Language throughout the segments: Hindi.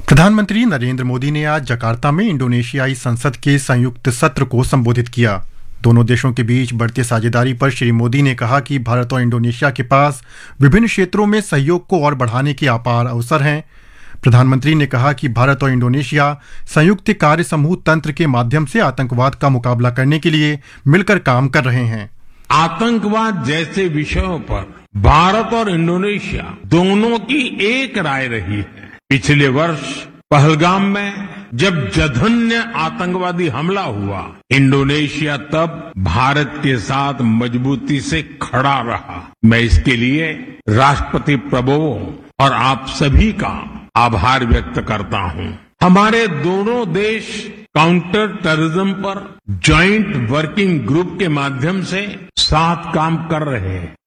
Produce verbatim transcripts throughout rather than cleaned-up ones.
प्रधानमंत्री नरेंद्र मोदी ने आज जकार्ता में इंडोनेशियाई संसद के संयुक्त सत्र को संबोधित किया। दोनों देशों के बीच बढ़ती साझेदारी पर श्री मोदी ने कहा कि भारत और इंडोनेशिया के पास विभिन्न क्षेत्रों में सहयोग को और बढ़ाने के अपार अवसर हैं। प्रधानमंत्री ने कहा कि भारत और इंडोनेशिया संयुक्त कार्य समूह तंत्र के माध्यम से आतंकवाद का मुकाबला करने के लिए मिलकर काम कर रहे हैं। आतंकवाद जैसे विषयों पर भारत और इंडोनेशिया दोनों की एक राय रही है। पिछले वर्ष पहलगाम में जब जघन्य आतंकवादी हमला हुआ, इंडोनेशिया तब भारत के साथ मजबूती से खड़ा रहा। मैं इसके लिए राष्ट्रपति प्रभुवो और आप सभी का आभार व्यक्त करता हूं। हमारे दोनों देश काउंटर टेररिज्म पर जॉइंट वर्किंग ग्रुप के माध्यम से साथ काम कर रहे हैं।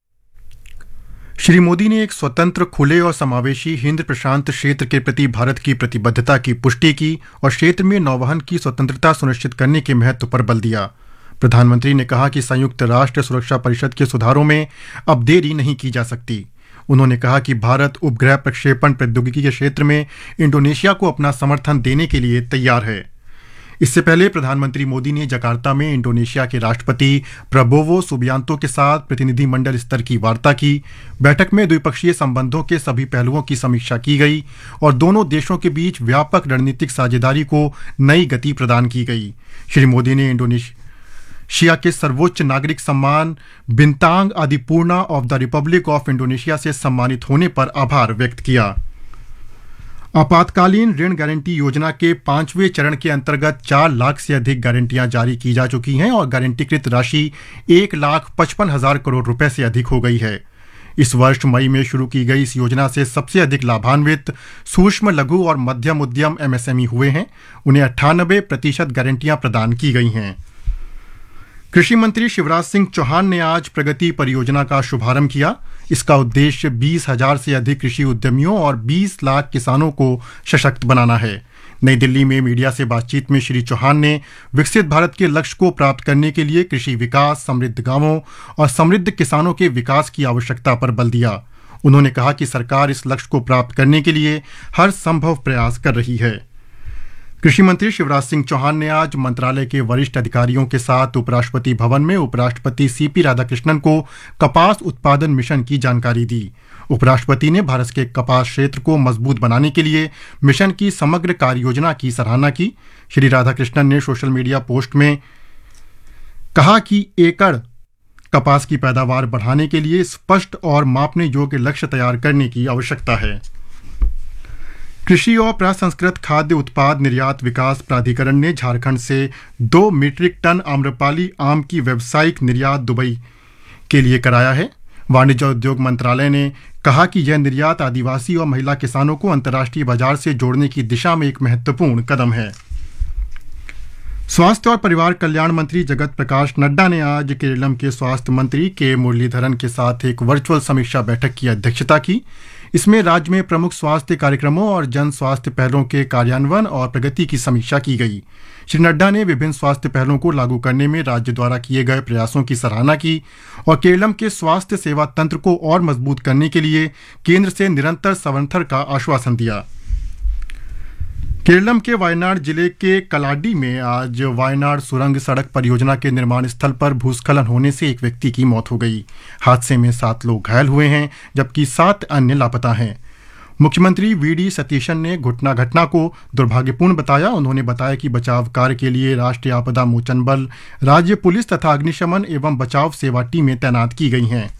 श्री मोदी ने एक स्वतंत्र, खुले और समावेशी हिंद प्रशांत क्षेत्र के प्रति भारत की प्रतिबद्धता की पुष्टि की और क्षेत्र में नौवहन की स्वतंत्रता सुनिश्चित करने के महत्व पर बल दिया। प्रधानमंत्री ने कहा कि संयुक्त राष्ट्र सुरक्षा परिषद के सुधारों में अब देरी नहीं की जा सकती। उन्होंने कहा कि भारत उपग्रह प्रक्षेपण प्रौद्योगिकी के क्षेत्र में इंडोनेशिया को अपना समर्थन देने के लिए तैयार है। इससे पहले प्रधानमंत्री मोदी ने जकार्ता में इंडोनेशिया के राष्ट्रपति प्रबोवो सुबियांतो के साथ प्रतिनिधिमंडल स्तर की वार्ता की। बैठक में द्विपक्षीय संबंधों के सभी पहलुओं की समीक्षा की गई और दोनों देशों के बीच व्यापक रणनीतिक साझेदारी को नई गति प्रदान की गई। श्री मोदी ने इंडोनेशिया के सर्वोच्च नागरिक सम्मान बिंतांग आदिपूर्णा of the Republic of Indonesia से सम्मानित होने पर आभार व्यक्त किया। आपातकालीन ऋण गारंटी योजना के पांचवें चरण के अंतर्गत चार लाख से अधिक गारंटियां जारी की जा चुकी हैं और गारंटीकृत राशि एक लाख पचपन हजार करोड़ रुपए से अधिक हो गई है। इस वर्ष मई में शुरू की गई इस योजना से सबसे अधिक लाभान्वित सूक्ष्म, लघु और मध्यम उद्यम एमएसएमई हुए हैं। उन्हें अट्ठानबे प्रतिशत गारंटियां प्रदान की गई हैं। कृषि मंत्री शिवराज सिंह चौहान ने आज प्रगति परियोजना का शुभारंभ किया। इसका उद्देश्य बीस हजार से अधिक कृषि उद्यमियों और बीस लाख किसानों को सशक्त बनाना है। नई दिल्ली में मीडिया से बातचीत में श्री चौहान ने विकसित भारत के लक्ष्य को प्राप्त करने के लिए कृषि विकास, समृद्ध गांवों और समृद्ध किसानों के विकास की आवश्यकता पर बल दिया। उन्होंने कहा कि सरकार इस लक्ष्य को प्राप्त करने के लिए हर संभव प्रयास कर रही है। कृषि मंत्री शिवराज सिंह चौहान ने आज मंत्रालय के वरिष्ठ अधिकारियों के साथ उपराष्ट्रपति भवन में उपराष्ट्रपति सीपी राधाकृष्णन को कपास उत्पादन मिशन की जानकारी दी। उपराष्ट्रपति ने भारत के कपास क्षेत्र को मजबूत बनाने के लिए मिशन की समग्र कार्य योजना की सराहना की। श्री राधाकृष्णन ने सोशल मीडिया पोस्ट में कहा कि एकड़ कपास की पैदावार बढ़ाने के लिए स्पष्ट और मापने योग्य लक्ष्य तैयार करने की आवश्यकता है। कृषि और प्रसंस्कृत खाद्य उत्पाद निर्यात विकास प्राधिकरण ने झारखंड से दो मीट्रिक टन आम्रपाली आम की व्यावसायिक निर्यात दुबई के लिए कराया है। वाणिज्य उद्योग मंत्रालय ने कहा कि यह निर्यात आदिवासी और महिला किसानों को अंतर्राष्ट्रीय बाजार से जोड़ने की दिशा में एक महत्वपूर्ण कदम है। स्वास्थ्य और परिवार कल्याण मंत्री जगत प्रकाश नड्डा ने आज केरलम के स्वास्थ्य मंत्री के मुरलीधरन के साथ एक वर्चुअल समीक्षा बैठक की अध्यक्षता की। इसमें राज्य में प्रमुख स्वास्थ्य कार्यक्रमों और जन स्वास्थ्य पहलों के कार्यान्वयन और प्रगति की समीक्षा की गई। श्री नड्डा ने विभिन्न स्वास्थ्य पहलों को लागू करने में राज्य द्वारा किए गए प्रयासों की सराहना की और केरलम के स्वास्थ्य सेवा तंत्र को और मजबूत करने के लिए केंद्र से निरंतर समर्थन का आश्वासन दिया। केरलम के वायनाड जिले के कलाडी में आज वायनाड सुरंग सड़क परियोजना के निर्माण स्थल पर भूस्खलन होने से एक व्यक्ति की मौत हो गई। हादसे में सात लोग घायल हुए हैं जबकि सात अन्य लापता हैं। मुख्यमंत्री वी डी सतीशन ने घटना घटना को दुर्भाग्यपूर्ण बताया। उन्होंने बताया कि बचाव कार्य के लिए राष्ट्रीय आपदा मोचन बल, राज्य पुलिस तथा अग्निशमन एवं बचाव सेवा टीमें तैनात की गई हैं।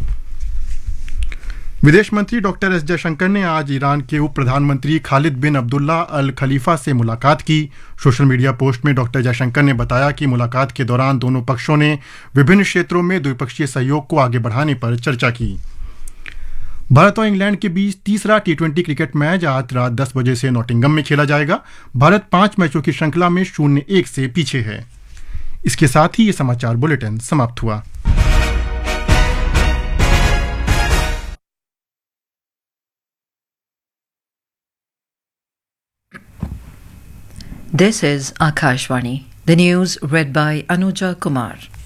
विदेश मंत्री डॉक्टर एस जयशंकर ने आज ईरान के उप प्रधानमंत्री खालिद बिन अब्दुल्ला अल खलीफा से मुलाकात की। सोशल मीडिया पोस्ट में डॉक्टर जयशंकर ने बताया कि मुलाकात के दौरान दोनों पक्षों ने विभिन्न क्षेत्रों में द्विपक्षीय सहयोग को आगे बढ़ाने पर चर्चा की। भारत और इंग्लैंड के बीच तीसरा टी ट्वेंटी क्रिकेट मैच आज रात दस बजे से नॉटिंघम में खेला जाएगा। भारत पांच मैचों की श्रृंखला में शून्य एक से पीछे है। इसके साथ ही ये समाचार बुलेटिन समाप्त हुआ। This is Akashvani. The news read by Anuja Kumar.